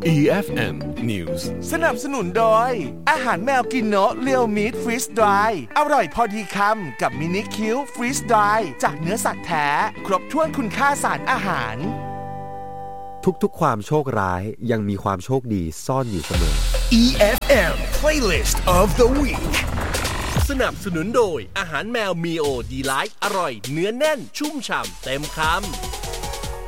EFM News สนับสนุนโดยอาหารแมวกินโนะเรียวมีทฟรีสดรายอร่อยพอดีคำกับมินิคิวฟรีสดรายจากเนื้อสัตว์แท้ครบถ้วนคุณค่าสารอาหารทุกๆความโชคร้ายยังมีความโชคดีซ่อนอยู่เสมอ EFM Playlist of the Week สนับสนุนโดยอาหารแมวมีโอดีไลท์อร่อยเนื้อแน่นชุ่มฉ่ำเต็มคำ